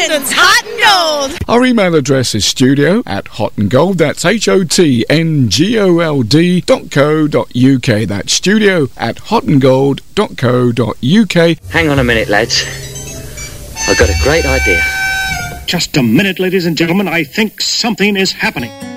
London's Hot and Gold. Our email address is studio@hotandgold. That's HOTNGOLD.co.uk. That's studio@hotandgold.co.uk. Hang on a minute, lads. I've got a great idea. Just a minute, ladies and gentlemen. I think something is happening.